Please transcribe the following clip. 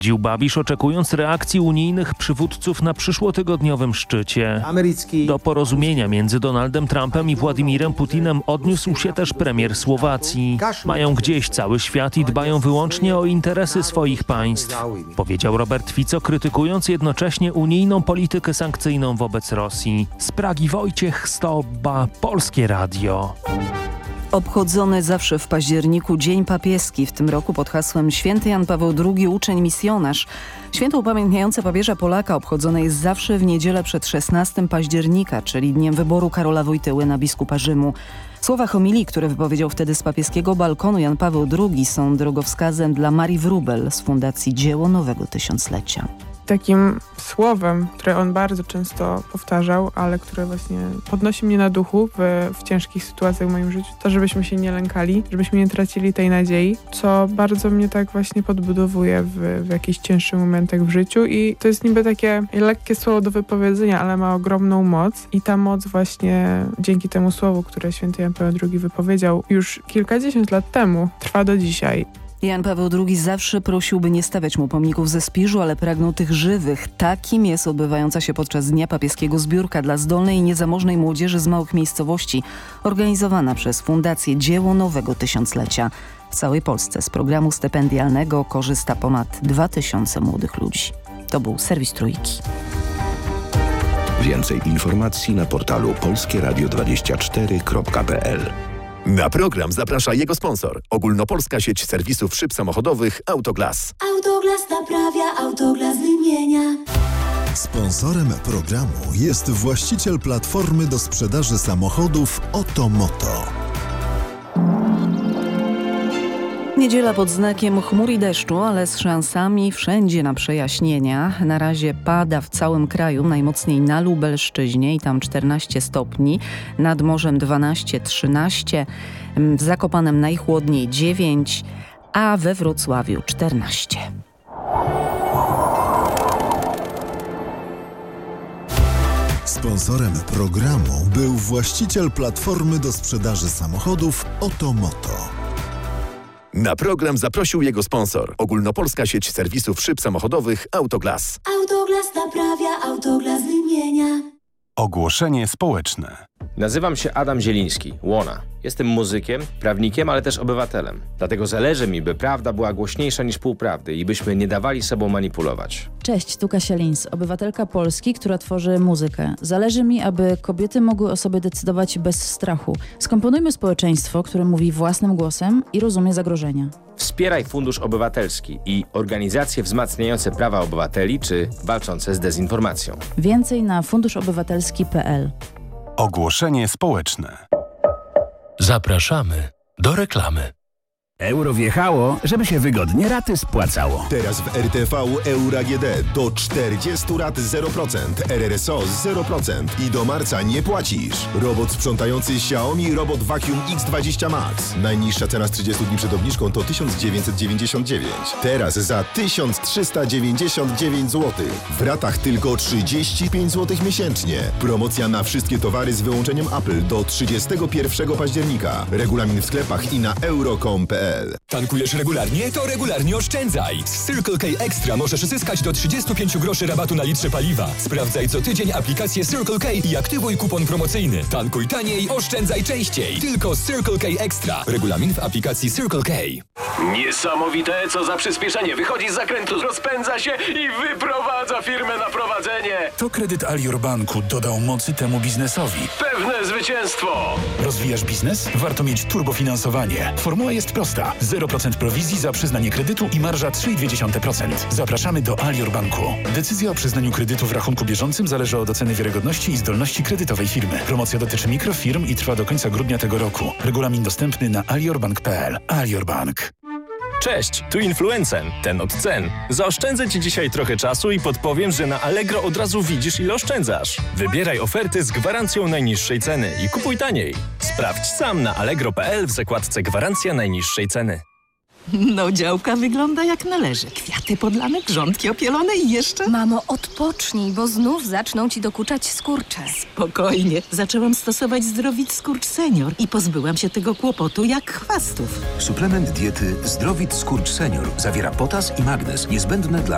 Dził Babisz, oczekując reakcji unijnych przywódców na przyszłotygodniowym szczycie. Do porozumienia między Donaldem Trumpem i Władimirem Putinem odniósł się też premier Słowacji. Mają gdzieś cały świat i dbają wyłącznie o interesy swoich państw, powiedział Robert Fico, krytykując jednocześnie unijną politykę sankcyjną wobec Rosji. Z Pragi Wojciech Stobba, Polskie Radio. Obchodzony zawsze w październiku Dzień Papieski, w tym roku pod hasłem Święty Jan Paweł II, uczeń misjonarz. Święto upamiętniające papieża Polaka obchodzone jest zawsze w niedzielę przed 16 października, czyli dniem wyboru Karola Wojtyły na biskupa Rzymu. Słowa homilii, które wypowiedział wtedy z papieskiego balkonu Jan Paweł II, są drogowskazem dla Marii Wróbel z Fundacji Dzieło Nowego Tysiąclecia. Takim słowem, które on bardzo często powtarzał, ale które właśnie podnosi mnie na duchu w ciężkich sytuacjach w moim życiu, to żebyśmy się nie lękali, żebyśmy nie tracili tej nadziei, co bardzo mnie tak właśnie podbudowuje w jakichś cięższych momentach w życiu i to jest niby takie lekkie słowo do wypowiedzenia, ale ma ogromną moc i ta moc właśnie dzięki temu słowu, które święty Jan Paweł II wypowiedział już kilkadziesiąt lat temu, trwa do dzisiaj. Jan Paweł II zawsze prosił, by nie stawiać mu pomników ze Spiżu, ale pragnął tych żywych. Takim jest odbywająca się podczas Dnia Papieskiego zbiórka dla zdolnej i niezamożnej młodzieży z małych miejscowości, organizowana przez Fundację Dzieło Nowego Tysiąclecia. W całej Polsce z programu stypendialnego korzysta ponad 2000 młodych ludzi. To był serwis Trójki. Więcej informacji na portalu polskieradio24.pl. Na program zaprasza jego sponsor. Ogólnopolska sieć serwisów szyb samochodowych Autoglas. Autoglas naprawia, Autoglas wymienia. Sponsorem programu jest właściciel platformy do sprzedaży samochodów Otomoto. Niedziela pod znakiem chmur i deszczu, ale z szansami wszędzie na przejaśnienia. Na razie pada w całym kraju, najmocniej na Lubelszczyźnie i tam 14 stopni, nad morzem 12-13, w Zakopanem najchłodniej 9, a we Wrocławiu 14. Sponsorem programu był właściciel platformy do sprzedaży samochodów Otomoto. Na program zaprosił jego sponsor. Ogólnopolska sieć serwisów szyb samochodowych Autoglas. Autoglas naprawia, Autoglas wymienia. Ogłoszenie społeczne. Nazywam się Adam Zieliński, Łona. Jestem muzykiem, prawnikiem, ale też obywatelem. Dlatego zależy mi, by prawda była głośniejsza niż półprawdy i byśmy nie dawali sobą manipulować. Cześć, tu Kasia Lins, obywatelka Polski, która tworzy muzykę. Zależy mi, aby kobiety mogły o sobie decydować bez strachu. Skomponujmy społeczeństwo, które mówi własnym głosem i rozumie zagrożenia. Wspieraj Fundusz Obywatelski i organizacje wzmacniające prawa obywateli czy walczące z dezinformacją. Więcej na funduszobywatelski.pl. Ogłoszenie społeczne. Zapraszamy do reklamy. Euro wjechało, żeby się wygodnie raty spłacało. Teraz w RTV Euro AGD do 40 rat 0%, RRSO 0% i do marca nie płacisz. Robot sprzątający Xiaomi Robot Vacuum X20 Max. Najniższa cena z 30 dni przed obniżką to 1999. Teraz za 1399 zł. W ratach tylko 35 zł miesięcznie. Promocja na wszystkie towary z wyłączeniem Apple do 31 października. Regulamin w sklepach i na euro.com.pl. Tankujesz regularnie? To regularnie oszczędzaj! Z Circle K Extra możesz zyskać do 35 groszy rabatu na litrze paliwa. Sprawdzaj co tydzień aplikację Circle K i aktywuj kupon promocyjny. Tankuj taniej, oszczędzaj częściej. Tylko z Circle K Extra. Regulamin w aplikacji Circle K. Niesamowite, co za przyspieszenie. Wychodzi z zakrętu, rozpędza się i wyprowadza firmę na prowadzenie. To kredyt Alior Banku dodał mocy temu biznesowi. Pewne zwycięstwo! Rozwijasz biznes? Warto mieć turbofinansowanie. Formuła jest prosta. 0% prowizji za przyznanie kredytu i marża 3,2%. Zapraszamy do Alior Banku. Decyzja o przyznaniu kredytu w rachunku bieżącym zależy od oceny wiarygodności i zdolności kredytowej firmy. Promocja dotyczy mikrofirm i trwa do końca grudnia tego roku. Regulamin dostępny na aliorbank.pl. Alior Bank. Cześć, tu Influencen, ten od cen. Zaoszczędzę Ci dzisiaj trochę czasu i podpowiem, że na Allegro od razu widzisz, ile oszczędzasz. Wybieraj oferty z gwarancją najniższej ceny i kupuj taniej. Sprawdź sam na allegro.pl w zakładce Gwarancja najniższej ceny. No, działka wygląda jak należy. Kwiaty podlane, grządki opielone i jeszcze... Mamo, odpocznij, bo znów zaczną ci dokuczać skurcze. Spokojnie. Zaczęłam stosować Zdrowit Skurcz Senior i pozbyłam się tego kłopotu jak chwastów. Suplement diety Zdrowit Skurcz Senior zawiera potas i magnez niezbędne dla